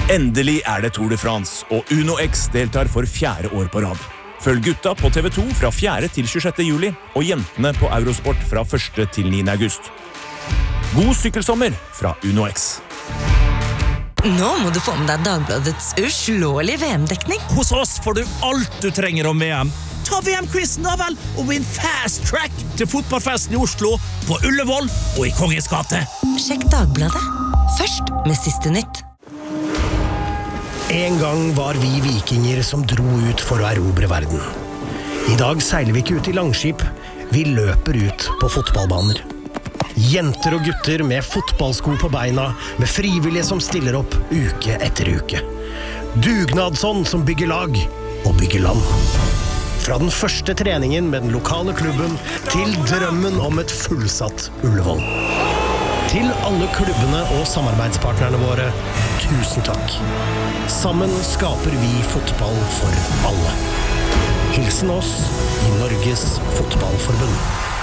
Endelig det Tour de France, og Uno X deltar for 4. år på rad. Følg gutta på TV2 fra 4. til 26. juli, og jentene på Eurosport fra 1. til 9. august. God sykkelsommer fra Uno X. Nå må du få med deg Dagbladets uslåelige VM-dekning. Hos oss får du alt du trenger om VM. Ta VM-quizen da vel, og vinn fast track til fotballfesten i Oslo, på Ullevål og i Kongens gate. Sjekk Dagbladet. Først med siste nytt. En gang var vi vikinger som dro ut for å erobre verden. I dag seiler vi ikke ut i langskip, vi løper ut på fotballbaner. Jenter og gutter med fotballsko på beina, med frivillige som stiller opp uke etter uke. Dugnadsånd som bygger lag og bygger land. Fra den første treningen med den lokale klubben til drømmen om et fullsatt Ullevål. Til alle klubbene og samarbeidspartnerne våre, tusen takk. Sammen skaper vi fotball for alle. Hilsen oss i Norges Fotballforbund.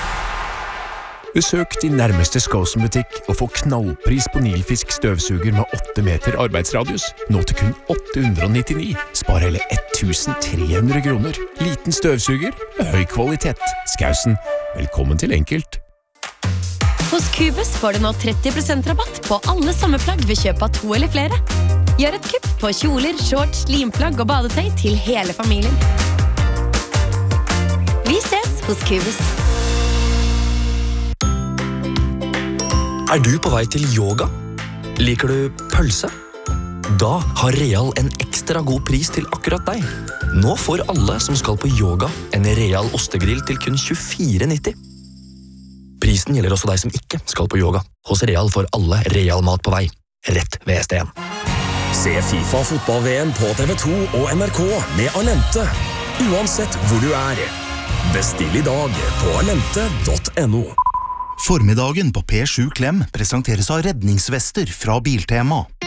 Besøk din nærmeste Skåsen-butikk og få knallpris på Nilfisk støvsuger med 8 meter arbeidsradius. Nå til kun 899. Spar hele 1300 kroner. Liten støvsuger med høy kvalitet. Skåsen, velkommen til enkelt. Hos Cubus får du nå 30% rabatt på alle sommerplagg ved kjøp av 2 eller flere. Gjør et kupp på kjoler, shorts, limplagg og badetøy til hele familien. Vi ses hos Cubus. Du på vei til yoga? Liker du pølse? Da har Real en ekstra god pris til akkurat deg. Nå får alle som skal på yoga en Real ostegrill til kun 24,90. Prisen gjelder også deg som ikke skal på yoga. Hos Real får alle Real mat på vei. Rett ved ST1. Se FIFA fotball-VM på TV2 og NRK med Alente. Uansett hvor du Bestill i dag på alente.no. Formiddagen på P7 Klem presenteres av redningsvester fra Biltema.